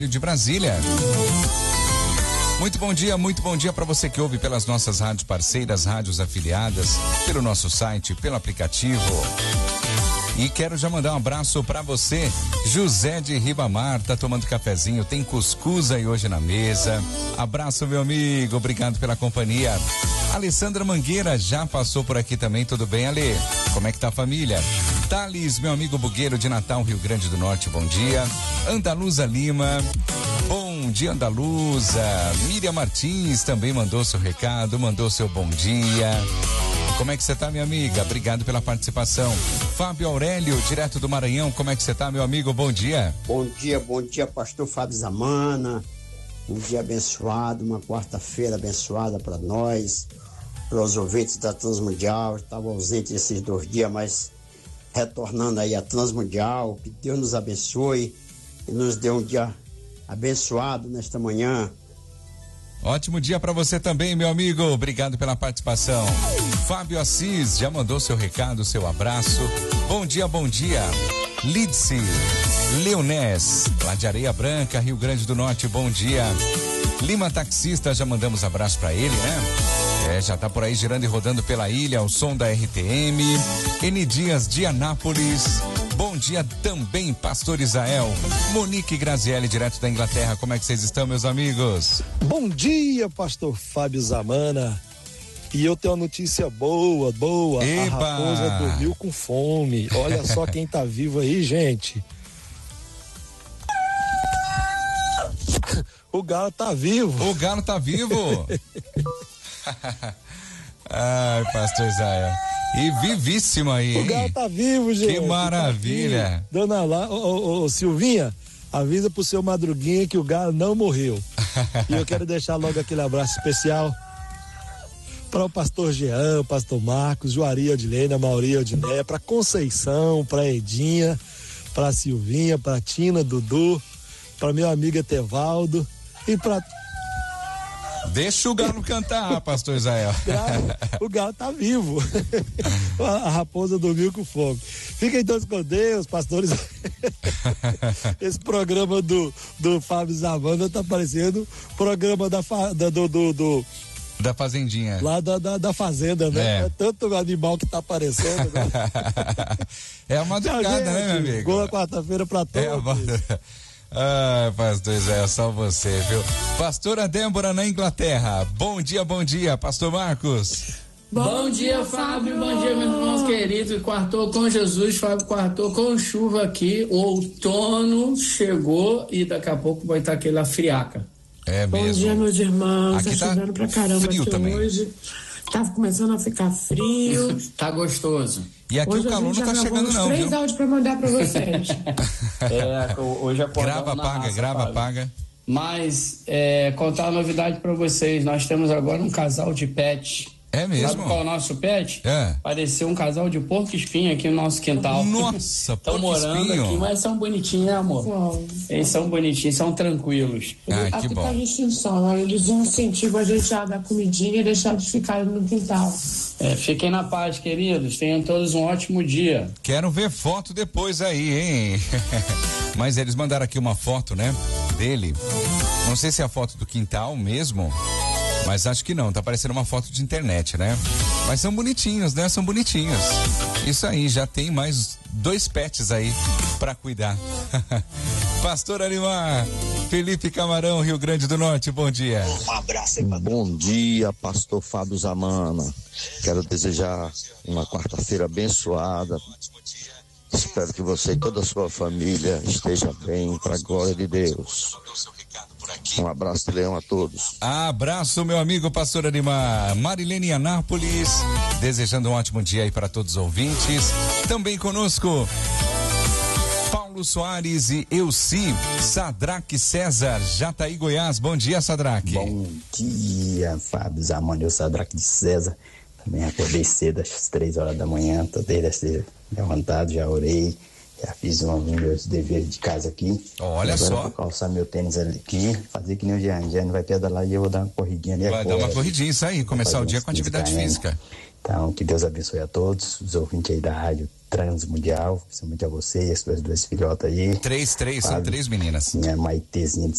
de Brasília. Muito bom dia para você que ouve pelas nossas rádios parceiras, rádios afiliadas, pelo nosso site, pelo aplicativo. E quero já mandar um abraço para você, José de Ribamar, tá tomando cafezinho, tem cuscuz aí hoje na mesa. Abraço, meu amigo, obrigado pela companhia. Alessandra Mangueira já passou por aqui também, tudo bem, Ale? Como é que tá a família? Thales, meu amigo bugueiro de Natal, Rio Grande do Norte, bom dia. Andaluza Lima, bom dia, Andaluza. Miriam Martins também mandou seu recado, mandou seu bom dia. Como é que você tá, minha amiga? Obrigado pela participação. Fábio Aurélio, direto do Maranhão, como é que você tá, meu amigo? Bom dia. Bom dia, pastor Fábio Zamana. Um dia abençoado, uma quarta-feira abençoada para nós, para os ouvintes da Transmundial. Estava ausente esses 2 dias, mas retornando aí a Transmundial. Que Deus nos abençoe e nos dê um dia abençoado nesta manhã. Ótimo dia para você também, meu amigo. Obrigado pela participação. Fábio Assis já mandou seu recado, seu abraço. Bom dia, bom dia. Lidse Leonés, lá de Areia Branca, Rio Grande do Norte, bom dia. Lima Taxista, já mandamos abraço para ele, né? Já tá por aí girando e rodando pela ilha, ao som da RTM. N Dias de Anápolis. Bom dia também, Pastor Isael. Monique Grazielli, direto da Inglaterra. Como é que vocês estão, meus amigos? Bom dia, Pastor Fábio Zamana. E eu tenho uma notícia boa. Epa! A raposa dormiu com fome. Olha só quem tá vivo aí, gente. O galo tá vivo. O galo tá vivo? Ai, Pastor Isael. E vivíssimo aí, hein? O galo tá vivo, gente. Que maravilha. Tá, dona lá, Silvinha, avisa pro seu Madruguinha que o galo não morreu. E eu quero deixar logo aquele abraço especial para o pastor Jean, o pastor Marcos, Juari Odilene, a Mauri Odileia, para Conceição, para Edinha, para Silvinha, para Tina, Dudu, para meu amigo Etevaldo e para... Deixa o galo cantar, pastor Israel. O galo tá vivo. A raposa dormiu com fome. Fiquem todos com Deus, pastores. Esse programa do Fábio Zamana tá parecendo programa da Fazendinha. Lá da fazenda, né? É tanto animal que tá aparecendo. Né? É a madrugada, né, meu amigo? Boa quarta-feira pra todos. Ah, pastor Israel, só você, viu? Pastora Débora na Inglaterra. Bom dia, pastor Marcos. Bom dia, Fábio. Bom dia, meus irmãos queridos. Quartou com Jesus, Fábio quartou com chuva aqui. O outono chegou e daqui a pouco vai estar aquela friaca. É mesmo. Bom dia, meus irmãos. Aqui tá chovendo pra caramba frio aqui também. hoje. Tá começando a ficar frio. Tá gostoso. E aqui hoje o calor não tá chegando não, 3 viu? áudios pra mandar pra vocês. Hoje Grava, apaga. Mas, contar uma novidade pra vocês. Nós temos agora um casal de pet. É mesmo? Sabe qual é o nosso pet? Apareceu um casal de porco-espinho aqui no nosso quintal. Nossa, estão morando aqui, mas são bonitinhos, né, amor? Uau. Eles são bonitinhos, são tranquilos. Que bom. A gente ensina, eles incentivam a gente a dar comidinha e deixar de ficar no quintal. Fiquem na paz, queridos. Tenham todos um ótimo dia. Quero ver foto depois aí, hein? Mas eles mandaram aqui uma foto, né? Dele. Não sei se é a foto do quintal mesmo. Mas acho que não, tá parecendo uma foto de internet, né? Mas são bonitinhos, né? São bonitinhos. Isso aí, já tem mais 2 pets aí pra cuidar. Pastor Alimar, Felipe Camarão, Rio Grande do Norte, bom dia. Um abraço aí, Bom dia, pastor Fábio Zamana. Quero desejar uma quarta-feira abençoada. Espero que você e toda a sua família esteja bem, para a glória de Deus. Um abraço de leão a todos. Abraço, meu amigo pastor Alimar. Marilene Anápolis, desejando um ótimo dia aí para todos os ouvintes. Também conosco Paulo Soares e Elci, Sadraque César, Jataí, Goiás. Bom dia, Sadraque. Bom dia, Fábio Zamana, eu Sadraque de César. Também acordei cedo às 3 horas da manhã, tô desde levantado, já orei, Já fiz meus deveres de casa aqui. Olha agora só. Vou calçar meu tênis aqui, fazer que nem o Jean vai pedalar e eu vou dar uma corridinha ali agora. Vai dar uma corridinha, isso aí, começar o dia com atividade física. Então, que Deus abençoe a todos, os ouvintes aí da Rádio Transmundial, principalmente a você e as suas duas filhotas aí. São 3 meninas. Minha Maitezinha de